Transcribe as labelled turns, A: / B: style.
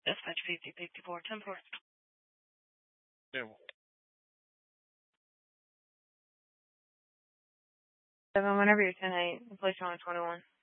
A: Dispatch 5054, 10-4.
B: Yeah.
A: 7, whenever you're 10-8, place you on 21.